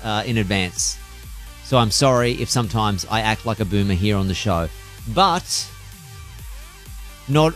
in advance. So I'm sorry if sometimes I act like a boomer here on the show. But not...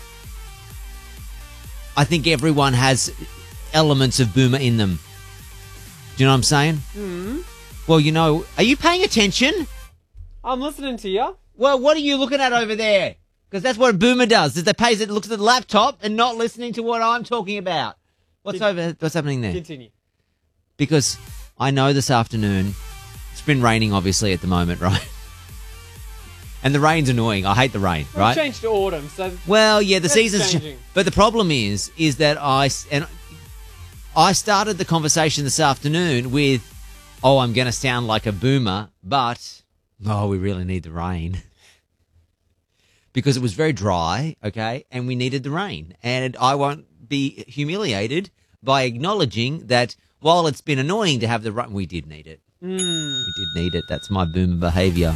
I think everyone has elements of boomer in them. Do you know what I'm saying? Hmm. Well, you know... Are you paying attention? I'm listening to you. Well, what are you looking at over there? Because that's what a boomer does. Is they looks at the laptop and not listening to what I'm talking about. What's happening there? Continue. Because I know this afternoon, it's been raining obviously at the moment, right? And the rain's annoying. I hate the rain, right? We've changed to autumn, so... Well, yeah, the That's season's changing. But the problem is that I started the conversation this afternoon with, I'm going to sound like a boomer, but, we really need the rain. Because it was very dry, okay, and we needed the rain. And I won't be humiliated by acknowledging that while it's been annoying to have the rain, we did need it. We did need it. That's my boomer behaviour.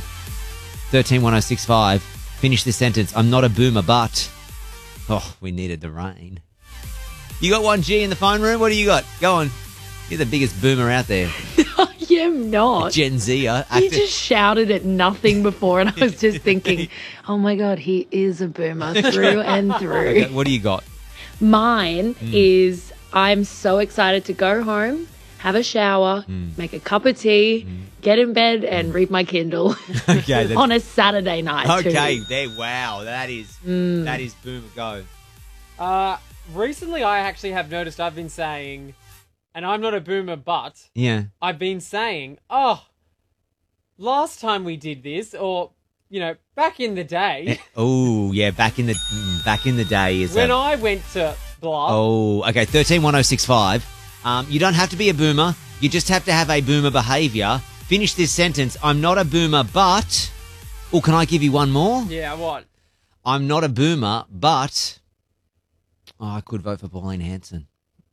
131065. Finish this sentence. I'm not a boomer, but... we needed the rain. You got 1G in the phone room? What do you got? Go on. You're the biggest boomer out there. I am not. Gen Z. He just shouted at nothing before, and I was just thinking, oh my God, he is a boomer through and through. Okay, what do you got? Mine is I'm so excited to go home, have a shower, make a cup of tea, get in bed and read my Kindle Okay, on a Saturday night okay, too. wow, that is boomer go. Recently I actually have noticed I've been saying, and I'm not a boomer, but Yeah. I've been saying, last time we did this, or, back in the day, Oh, yeah, back in the day is when I went to blah. Oh, okay, 131065. You don't have to be a boomer. You just have to have a boomer behaviour. Finish this sentence. I'm not a boomer, but... Oh, can I give you one more? Yeah, what? I'm not a boomer, but... I could vote for Pauline Hanson.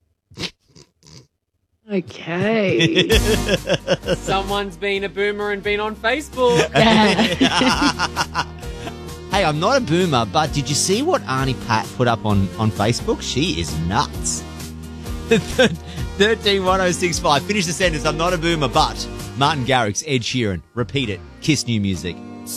Okay. Someone's been a boomer and been on Facebook. Hey, I'm not a boomer, but did you see what Arnie Pat put up on Facebook? She is nuts. 131065. Finish the sentence. I'm not a boomer, but... Martin Garrix, Ed Sheeran. Repeat it. Kiss New Music.